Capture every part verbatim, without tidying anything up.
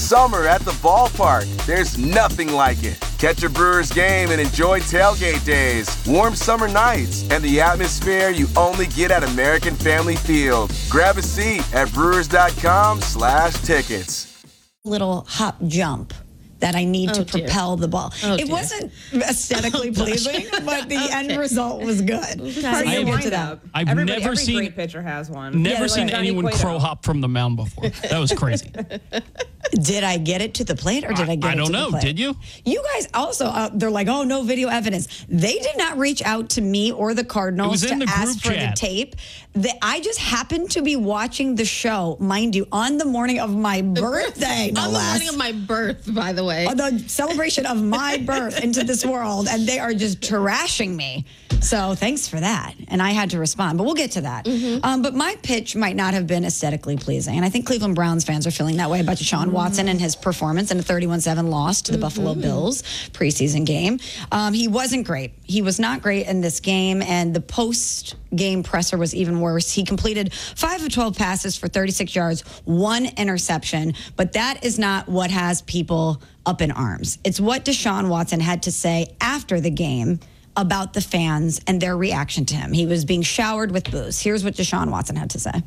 summer at the ballpark. There's nothing like it. Catch a Brewers game and enjoy tailgate days, warm summer nights, and the atmosphere you only get at American Family Field. Grab a seat at brewers.com slash tickets. Little hop jump that I need Oh, to dear. propel the ball. Oh, it dear. wasn't aesthetically pleasing, but the end result was good. So I've- you'll get to that. Windup. I've Everybody, never every seen- great pitcher has one. Never Yeah, seen right. Johnny anyone Cueto. crow hop from the mound before. That was crazy. Did I get it to the plate or did I get I it don't to know. the plate? Did you? You guys also, uh, they're like, oh, no video evidence. They did not reach out to me or the Cardinals was to in the ask group for chat. the tape. The, I just happened to be watching the show, mind you, on the morning of my birthday, no On the less. morning of my birth, by the way. On the celebration of my birth into this world, and they are just trashing me. So thanks for that. And I had to respond, but we'll get to that. Mm-hmm. Um, but my pitch might not have been aesthetically pleasing. And I think Cleveland Browns fans are feeling that way about Deshaun Watson and his performance in a thirty-one seven loss to the Buffalo Mm-hmm. Bills preseason game. Um, he wasn't great. He was not great in this game, and the post-game presser was even worse. He completed five of twelve passes for thirty-six yards, one interception, but that is not what has people up in arms. It's what Deshaun Watson had to say after the game about the fans and their reaction to him. He was being showered with boos. Here's what Deshaun Watson had to say.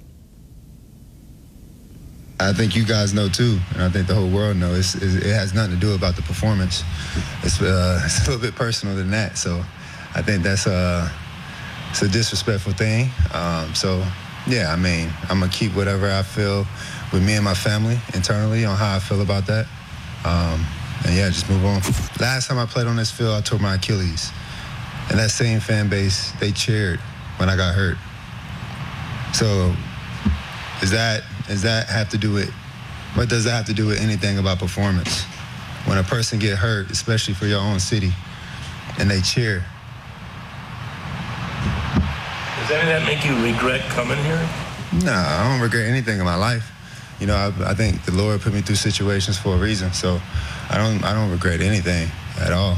I think you guys know too, and I think the whole world knows. It's, it's, it has nothing to do about the performance. It's, uh, it's a little bit personal than that. So I think that's a, it's a disrespectful thing. Um, so yeah, I mean, I'm gonna keep whatever I feel with me and my family internally on how I feel about that. Um, and yeah, just move on. Last time I played on this field, I tore my Achilles. And that same fan base, they cheered when I got hurt. So is that does that have to do with, what does that have to do with anything about performance? When a person get hurt, especially for your own city, and they cheer. Does any of that make you regret coming here? No, I don't regret anything in my life. You know, I, I think the Lord put me through situations for a reason, so I don't I don't regret anything at all.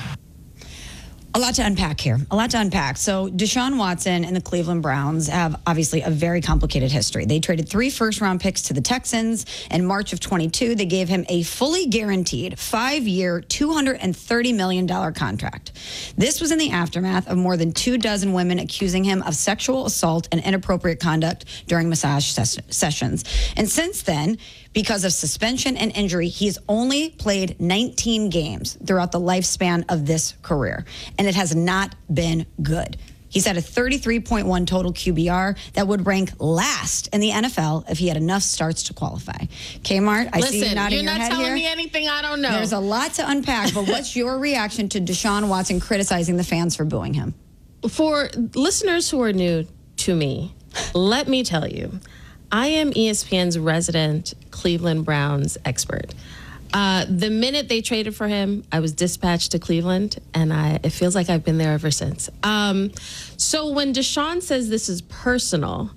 A lot to unpack here. A lot to unpack. So Deshaun Watson and the Cleveland Browns have obviously a very complicated history. They traded three first-round picks to the Texans. In March of twenty-two, they gave him a fully guaranteed five-year, two hundred thirty million dollars contract. This was in the aftermath of more than two dozen women accusing him of sexual assault and inappropriate conduct during massage ses- sessions. And since then, because of suspension and injury, he's only played nineteen games throughout the lifespan of this career, and it has not been good. He's had a thirty-three point one total Q B R that would rank last in the N F L if he had enough starts to qualify. Kmart, I see you Listen, nodding you're your not head telling here. me anything I don't know. There's a lot to unpack, but what's your reaction to Deshaun Watson criticizing the fans for booing him? For listeners who are new to me, let me tell you, I am E S P N's resident Cleveland Browns expert. Uh, the minute they traded for him, I was dispatched to Cleveland, and I, it feels like I've been there ever since. Um, so when Deshaun says this is personal,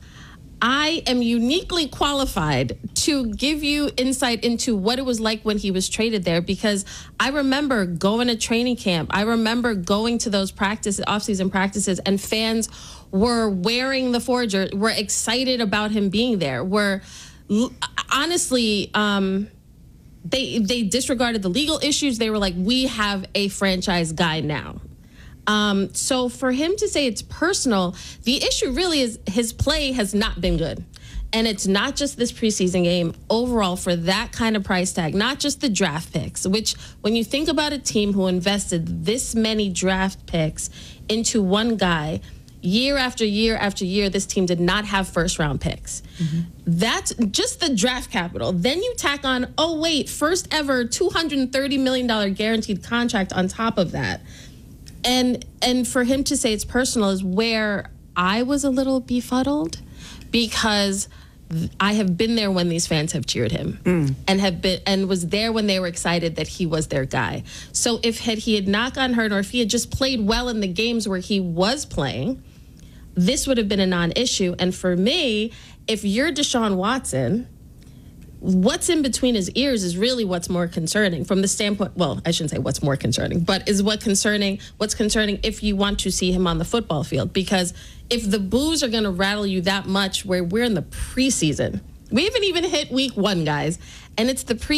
I am uniquely qualified to give you insight into what it was like when he was traded there, because I remember going to training camp. I remember going to those practices, off-season practices, and fans were wearing the Forger, were excited about him being there, were l- honestly, um, they they disregarded the legal issues. They were like, we have a franchise guy now. Um, so for him to say it's personal, the issue really is his play has not been good. And it's not just this preseason game. Overall, for that kind of price tag, not just the draft picks, which when you think about a team who invested this many draft picks into one guy, year after year after year, this team did not have first round picks. Mm-hmm. That's just the draft capital. Then you tack on, oh wait, first ever two hundred thirty million dollars guaranteed contract on top of that. And and for him to say it's personal is where I was a little befuddled, because I have been there when these fans have cheered him mm. and have been and was there when they were excited that he was their guy. So if had he had not gotten hurt, or if he had just played well in the games where he was playing, this would have been a non-issue. And for me, if you're Deshaun Watson, what's in between his ears is really what's more concerning from the standpoint, well, I shouldn't say what's more concerning, but is what concerning, what's concerning if you want to see him on the football field. Because if the boos are going to rattle you that much, where we're in the preseason, we haven't even hit week one, guys, and it's the pre